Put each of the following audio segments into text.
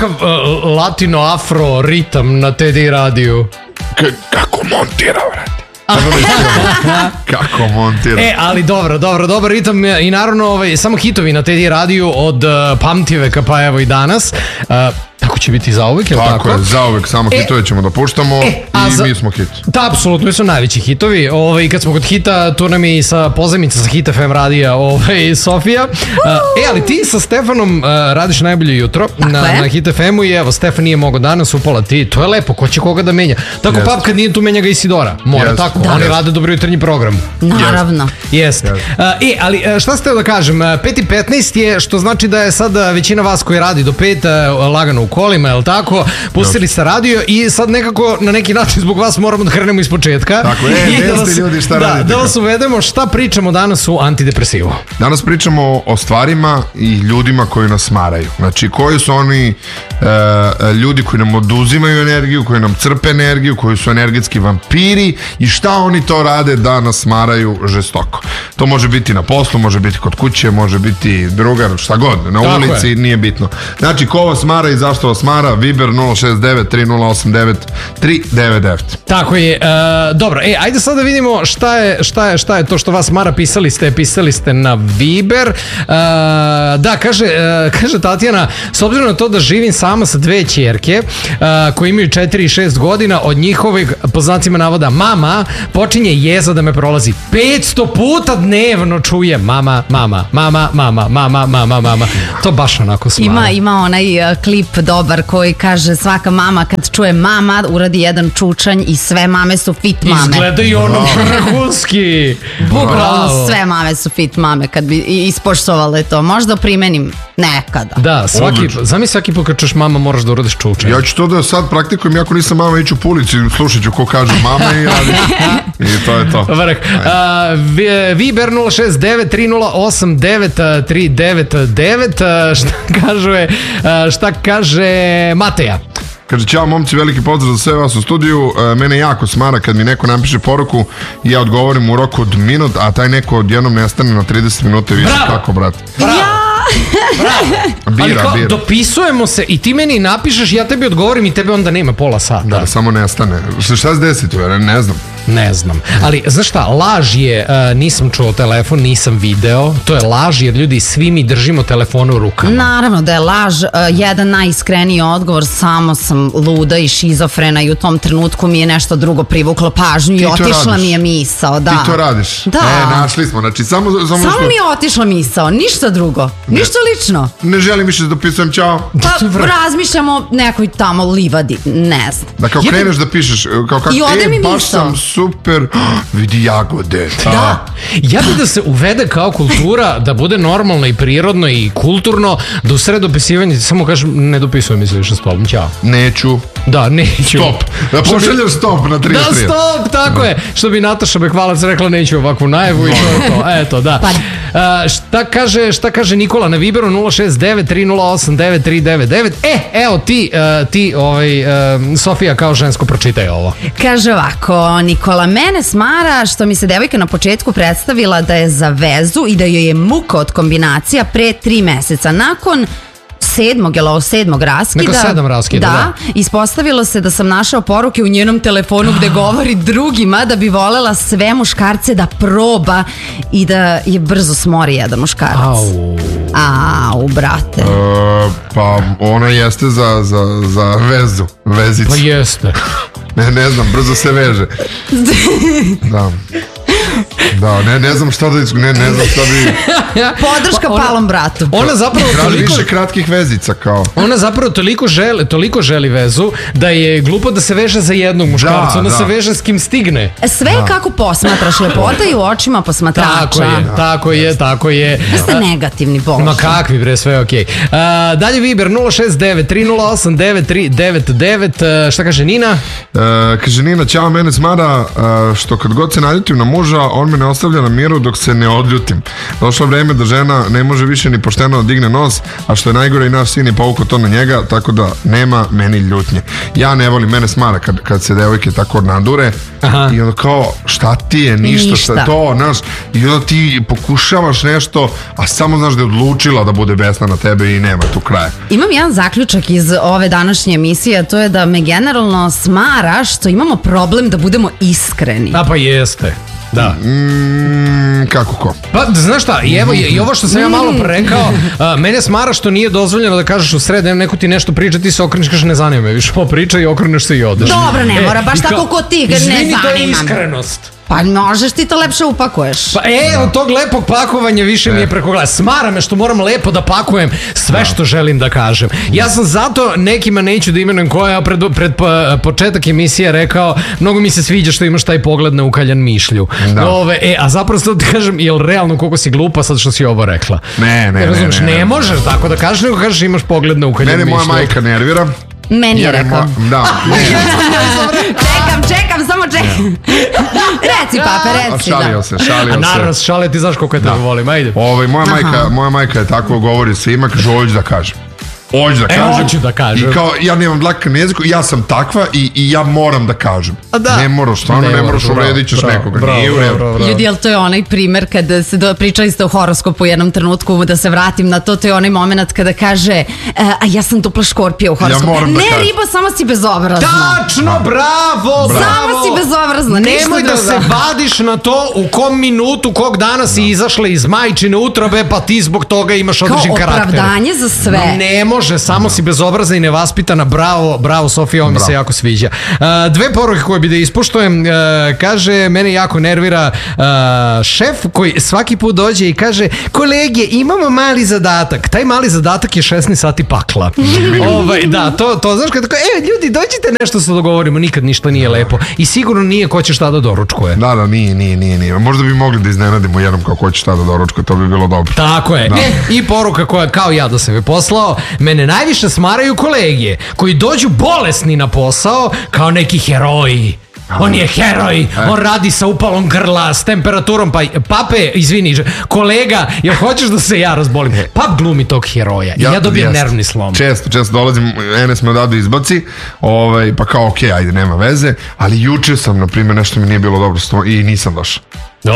kakav latino-afro ritam na TD radiju. Kako montira, vrati. Kako montira. Ali dobar ritam i naravno samo hitovi na TD radiju od pamtiveka pa evo i danas. Tako će biti zauvek, je li tako? Tako je, zauvek, samo hitove ćemo da puštamo i mi smo hit. Da, apsolutno, mi su najveći hitovi. Kad smo kod hita, tu nam je i sa pozajmica sa Hit FM radija Sofija. Ali ti sa Stefanom radiš najbolje jutro na Hit FM-u i evo, Stefan nije mogao danas, upala ti. To je lepo, ko će koga da menja. Tako pap kad nije tu, menja ga Isidora. Mora tako, oni rade dobro jutarnji program. Naravno. Jeste. Ali šta ste da kažem, 5:15 je, što znači da je sad većina vas koji radi do 5 lagano u kolima, je li tako? Pustili ste radio i sad nekako na neki način zbog vas moramo da krenemo iz početka. Tako je, gde ste ljudi, šta radite? Da vas uvedemo, šta pričamo danas u Antidepresivu? Danas pričamo o stvarima i ljudima koji nas smaraju. Znači, koji su oni ljudi koji nam oduzimaju energiju, koji nam crpe energiju, koji su energetski vampiri i šta oni to rade da nas smaraju žestoko. To može biti na poslu, može biti kod kuće, može biti drugar, šta god, na ulici, nije bitno. Znači, ko vas smara i zašto vas smara, Viber 069 3089 399. Tako je, dobro, ajde sad da vidimo šta je to što vas smara, pisali ste na Viber. Da, kaže Tatjana, s obzirom na to da živim sama sa 2 ćerke koje imaju 4 i 6 godina, od njihovih, po znacima navoda, mama počinje jeza da me prolazi. 500 puta dnevno čuje mama. To baš onako smara. Ima onaj klip dobar koji kaže svaka mama kad čuje mama uradi jedan čučanj i sve mame su fit mame. Izgledaju ono vrhunski. Bukvalno sve mame su fit mame kad bi ispoštovale to. Možda primenim nekada. Da, svaki put kad čuješ mama moraš da uradiš čučanj. Ja ću to da sad praktikujem, ako nisam mama, iću po ulici, slušat ću ko kaže mama i radim. I to je to. Vrh. Viber 069 3089 399. Šta kaže Mateja? Kaže, ćao momci, veliki pozdrav za sve vas u studiju. Mene jako smara kad mi neko napiše poruku i ja odgovorim u roku od minut, a taj neko odjednom nestane na 30 minuta. Vidiš kako, brat? Bravo! Ali kao, dopisujemo se i ti meni napišeš, ja tebi odgovorim i tebe onda nema pola sata. Da, samo nestane. Šta se desi tu? Ne znam. Ali, znaš šta, laž je, nisam čuo telefon, nisam video, to je laž jer ljudi, svi mi držimo telefone u rukama. Naravno da je laž, jedan najiskreniji odgovor, samo sam luda i šizofrena i u tom trenutku mi je nešto drugo privuklo pažnju i otišla mi je misao. Ti to radiš? Da. Našli smo, znači samo mi je otišla misao, ništa drugo, ništa lično. Ne želim više da dopisujem, čao. Pa razmišljamo nekoj tamo livadi, ne znam. Da kao kreneš da pišeš, kao kako, baš sam super, vidi jagode. Da. Ja bih da se uvede kao kultura, da bude normalno i prirodno i kulturno, da u sred dopisivanja samo kažem, ne dopisujem mi se više s tobom, ćao. Neću. Da, neću. Stop. Da pošaljaš stop na 33. Da, stop, tako je. Što bi Nataša Bekvalac rekla, neću ovakvu najavu i to je to. Eto, da. Šta kaže Nikola na Viberu 069 3089 399. Evo ti Sofija kao žensko pročitaj ovo. Kaže ovako, Nikola, mene smara što mi se devojka na početku predstavila da je za vezu i da joj je muka od kombinacija pre 3 meseca. Nakon 7. raskida. Neko 7 raskida, da. Ispostavilo se da sam našao poruke u njenom telefonu gde govori drugima da bi volela sve muškarce da proba i da je brzo smori jedan muškarac. Au, brate. Pa ona jeste za vezu, vezicu. Pa jeste. Ne znam, brzo se veže. Da, ne znam šta da podrška palom bratu. Ona zapravo više kratkih vezica kao. Ona zapravo toliko želi vezu da je glupo da se veže za jednog muškarca. Ona se veže s kim stigne. Sve kako posmatraš, lepota i u očima posmatrača. Tako je. Vi ste negativni, bože. Ma kakvi bre, sve okej. Dalje Viber 069 3089 399. Šta kaže Nina? Kaže Nina, ćao, mene smara što kad god se naljutim na muža, on me ne ostavlja na miru dok se ne odljutim. Došlo vreme da žena ne može više ni pošteno da digne nos, a što je najgore i naš sin je povukao to na njega, tako da nema meni ljutnje. Ja ne volim, mene smara kad se devojke tako nadure. Aha. I onda kao, šta ti je, ništa. Šta to, znaš, i onda ti pokušavaš nešto, a samo znaš da je odlučila da bude besna na tebe i nema tu kraja. Imam jedan zaključak iz ove današnje emisije, a to je da me generalno smara što imamo problem da budemo iskreni. A pa jeste. Da. Kako ko? Pa, znaš šta, i evo, i ovo što sam ja malo rekao, mene smara što nije dozvoljeno da kažeš u sred, neko ti nešto priča, ti se okreneš, kažeš ne zanima me, više ovo priča i okreneš se i odeš. Dobro, ne mora, baš tako ko ti, ne zanima me. Izvini, to je iskrenost. Pa možeš ti to lepše upakuješ. Pa od tog lepog pakovanja više mi je preko glasa. Smara me što moram lepo da pakujem sve što želim da kažem. Ja sam zato, nekima neću da imenujem koja pred početak emisije rekao, mnogo mi se sviđa što imaš taj pogled na ukaljan mišlju. A zapravo sad ti kažem, jel realno koliko si glupa sad što si ovo rekla? Ne. Ne možeš tako da kažeš, nego kažeš imaš pogled na ukaljan mišlju. Mene moja majka nervira. Meni je rekao. Da. Čekam, samo čekam. Reci, pape, reci. Šalio se. A naravno, šalio, ti znaš koliko je tebe volim, ajde. Moja majka je tako govori svima, kaže, hoću da kažem. Hoću da kažem. I kao, ja nemam dlaka na jeziku, ja sam takva i ja moram da kažem. Ne moraš, stvarno ne moraš, uvredit ćeš nekoga. Ljudi, jel to je onaj primer kada se pričali ste o horoskopu u jednom trenutku, da se vratim na to, to je onaj moment kada kaže, a ja sam dupla škorpija u horoskopu. Ne, ribo, samo si bezobrazna. Tačno, bravo. Samo si bezobrazna. Nemoj da se vadiš na to u kom minutu, kog dana si izašla iz majčine utrobe, pa ti zbog toga imaš određen karakter. Kao opravdanje za sve. Ne može, samo si bezobrazna i nevaspitana. Bravo Sofija, ovo mi se jako sviđa. Dve poruke koje bi da ispoštujem. Kaže, mene jako nervira šef koji svaki put dođe i kaže, kolege, imamo mali zadatak. Taj mali zadatak je 16 sati pakla. Da, to znaš kada ljudi, dođite nešto se dogovorimo, nikad ništa nije lepo i sigurno nije ko će šta da doručkuje. Da, nije. Možda bi mogli da iznenadimo jednom kao ko će šta da doručkuje, to bi bilo dobro. Tako je. I poruka koja, kao ja da sam je poslao, mene najviše smaraju kolege koji dođu bolesni na posao kao neki heroji. On je heroj, on radi sa upalom grla, s temperaturom, pape, izvini, kolega, jel hoćeš da se ja razbolim? Pap glumi tog heroja i ja dobijem nervni slom. Često dolazim, Enes me odavde izbaci, pa kao okej, ajde, nema veze, ali juče sam, na primjer, nešto mi nije bilo dobro i nisam došao.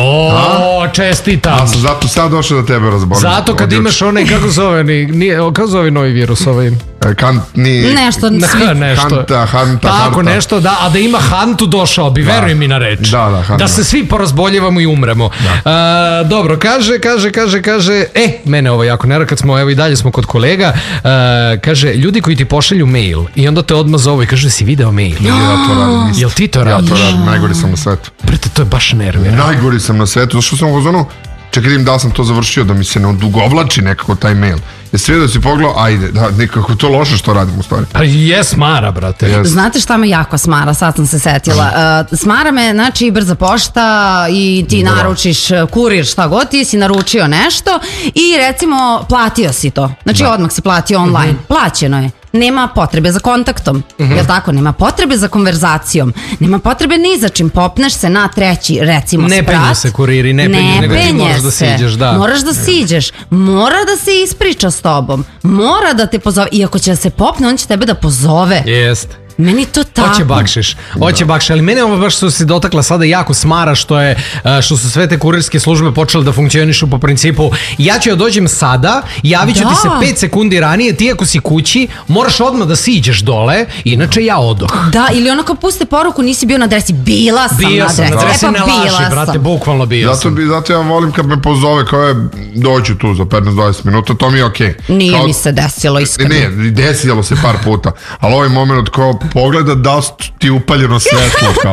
Čestitam. Ja sam zato sad došao da tebe razbolim. Zato kad imaš onaj, kako zove novi virus ovaj? Nešto. Hanta. Tako nešto, da, a da ima Hantu došao bi, veruj mi na reč. Da se svi porazboljevamo i umremo. Dobro, kaže, mene ovo jako nervira kad smo, evo i dalje smo kod kolega, kaže, ljudi koji ti pošalju mail i onda te odmah zovu i kaže, si video mail? Jel ti to radiš? Ja to radim, najgori sam na svetu. Brate, to je baš nervira. Najgori sam na svetu, zašto sam uzmano, čekaj da li sam to završio, da mi se ne odugovlači nekako taj mail. Jesi vidio da si pogledao, ajde, da, nekako to loše što radim u stvari. Pa je smara, brate. Znate šta me jako smara, sad sam se setila. Smara me, znači, brza pošta i ti naručiš kurir, šta god, ti si naručio nešto i recimo platio si to. Znači odmah si platio online. Plaćeno je. Nema potrebe za kontaktom, jel tako? Nema potrebe za konverzacijom, nema potrebe ni za čim, popneš se na treći, recimo, sprat. Ne penje se kuriri, ne penje, nego ti moraš da siđeš, da. Moraš da siđeš, mora da se ispriča s tobom, mora da te pozove, i ako će da se popne, on će tebe da pozove. Jest. Meni to tako. Hoće bakšiš, ali mene ovo baš što si dotakla sada jako smara što su sve te kurirske službe počele da funkcionišu po principu ja ću dođem sada, javit ću ti se 5 sekundi ranije, ti ako si kući moraš odmah da siđeš dole, inače ja odoh. Da, ili onako puste poruku, nisi bio na adresi, bila sam na adresi, ne laži, brate, bukvalno bio sam. Zato ja volim kad me pozove kao je doću tu za 15-20 minuta, to mi je okej. Nije mi se desilo iskreno. Ne, desilo se par puta, ali ovaj moment kao pogleda da ti upaljeno svetlo kao.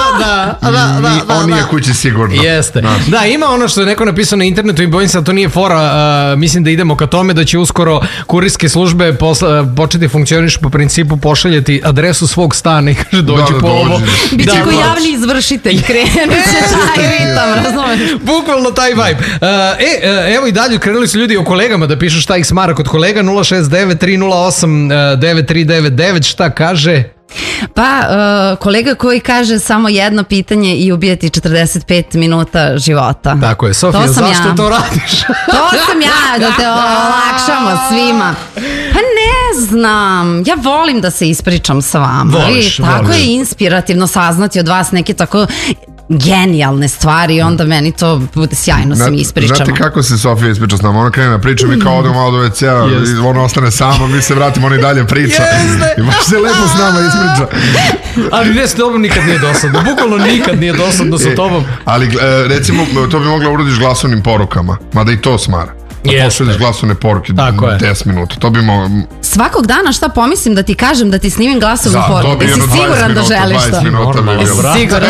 On nije kući sigurno. Jeste. Da, ima ono što je neko napisao na internetu i bojim se da to nije fora, mislim da idemo ka tome da će uskoro kurirske službe početi funkcioniš po principu pošaljeti adresu svog stana i kaže dođi po ovo. Biće ko javni izvršitelj, krenut će taj ritam, razumeš? Bukvalno taj vibe. Evo i dalje krenuli su ljudi o kolegama da pišu šta ih smara kod kolega. 069 308 9399, šta kaže? Pa, kolega koji kaže samo jedno pitanje i ubijeti 45 minuta života. Tako je, Sofija, zašto to radiš? To sam ja, da te olakšamo svima. Pa ne znam, ja volim da se ispričam sa vama. Tako je inspirativno saznati od vas neke tako genijalne stvari i onda meni to bude sjajno se mi ispričamo. Znate kako se Sofija ispriča s nama? Ona krene na priču, mi kao odemo malo do WC-a i ona ostane sama, mi se vratimo, ona i dalje priča. I baš se lepo s nama ispriča. Ali ne, s tobom nikad nije dosadno. Bukvalno nikad nije dosadno sa tobom. Ali recimo, to bi mogla uradiš glasovnim porukama, mada i to smara. Da pošalješ glasovne poruke 10 minuta. To bi mogla... Svakog dana šta pomislim da ti kažem da ti snimim glasovnu poruku? Jesi siguran da želiš to? 20 minuta bi bilo. Siguran.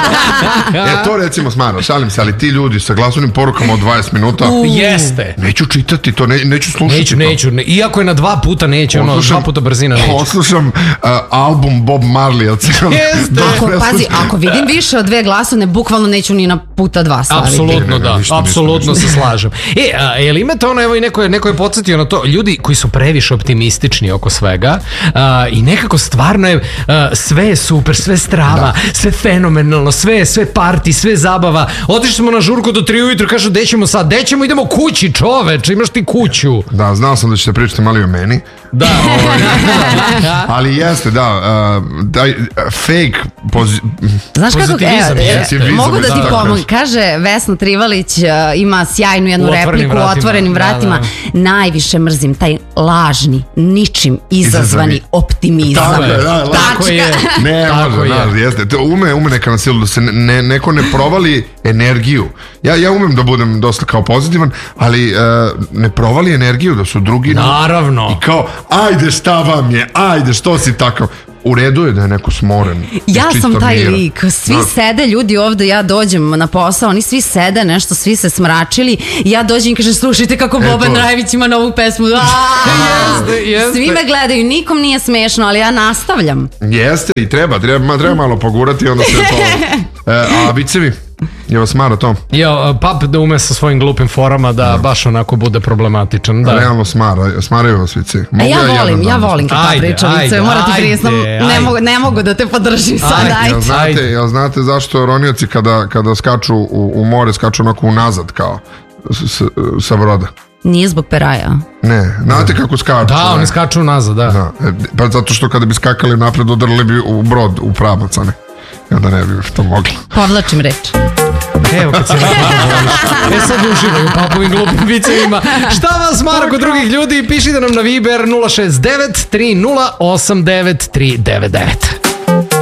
To recimo smara, šalim se, ali ti ljudi sa glasovnim porukama od 20 minuta... Jeste. Neću čitati to, neću slušati Neću. Iako je na 2 puta neće, dva puta brzina neće. Poslušam album Bob Marley. Pazi, ako vidim više od 2 glasovne, bukvalno neću ni na puta 2 staviti. Apsolutno da, apsolutno se slažem. Jel imate ono, evo i neko je podsjetio na to, ljudi koji su previše optimistični oko svega i nekako stvarno je sve je super, sve strava, sve fenomenalno, sve party, sve zabava. Otišli smo na žurku do 3 ujutru, kažu gde ćemo sad? Gde ćemo? Idemo kući, čoveče, imaš ti kuću. Da, znao sam da ćete pričati malo i o meni. Da. Ali jeste, taj fake pozitivizam. Mogu da ti pomogu. Kaže Vesna Trivalić, ima sjajnu jednu repliku u Otvorenim vratima. Najviše mrzim taj lažni, ničim izazvani optimizam. Tako je. Ne, može, jeste. Ume neka na silu da se neko ne provali energiju. Ja umem da budem dosta kao pozitivan, ali ne provali energiju da su drugi... Naravno. I kao, ajde šta vam je, ajde što si takav. U redu je da je neko smoren. Ja sam taj lik. Svi sede ljudi ovde, ja dođem na posao, oni svi sede nešto, svi se smračili i ja dođem i kažem slušajte kako Boban Drajević ima novu pesmu. Svi me gledaju, nikom nije smešno, ali ja nastavljam. Jeste i treba malo pogurati, onda se to... A vicevi? Je vas smara to? Pap da ume sa svojim glupim forama da baš onako bude problematičan. Realno smaraju vas vici. Ja volim kad ta priča vice, moram ti priznam, ne mogu da te podržim sad, ajde. Jel znate zašto ronioci kada skaču u more, skaču onako unazad kao sa broda? Nije zbog peraja. Ne, znate kako skaču? Da, oni skaču unazad, da. Pa zato što kada bi skakali napred, udarili bi u brod, u pravac, a ne. I onda ne bi to moglo. Povlačim reč. Evo kad se sad uživaju u papovim glupim vicevima. Šta vas mara kod drugih ljudi? Pišite nam na Viber 069 3089 399.